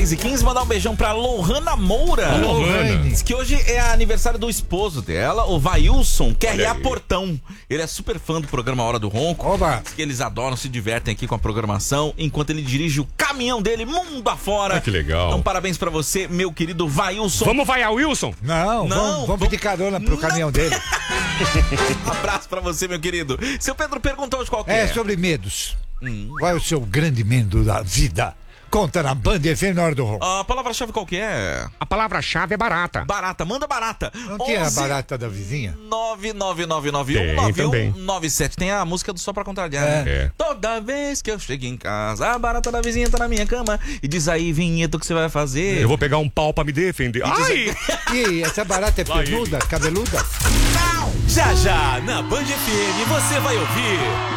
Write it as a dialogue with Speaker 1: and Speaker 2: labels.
Speaker 1: E 15, mandar um beijão pra Lohana Moura.
Speaker 2: Lohane.
Speaker 1: Diz que hoje é aniversário do esposo dela, o Vailson, QRA Portão. Ele é super fã do programa Hora do Ronco.
Speaker 2: Oba.
Speaker 1: Diz que eles adoram, se divertem aqui com a programação, enquanto ele dirige o caminhão dele mundo afora.
Speaker 3: Ah, que legal.
Speaker 1: Então, parabéns pra você, meu querido Vailson.
Speaker 3: Vamos vaiar o Wilson?
Speaker 2: Não, vamos pedir carona pro caminhão dele.
Speaker 1: Abraço pra você, meu querido. Seu Pedro perguntou hoje qual que
Speaker 2: É
Speaker 1: é.
Speaker 2: sobre medos. Qual é o seu grande medo da vida? Conta na Band FM na Hora do Ronco.
Speaker 1: A palavra-chave qual que é?
Speaker 3: A palavra-chave é barata.
Speaker 1: Barata, manda barata.
Speaker 2: Não tinha a barata da vizinha?
Speaker 1: 999919197. Tem a música do Só Pra Contrariar.
Speaker 3: É.
Speaker 1: Toda vez que eu chego em casa, a barata da vizinha tá na minha cama. E diz aí, vinheta, o que você vai fazer?
Speaker 3: Eu vou pegar um pau pra me defender. Ai!
Speaker 2: E essa barata é peluda, cabeluda?
Speaker 4: Já já, na Band FM, você vai ouvir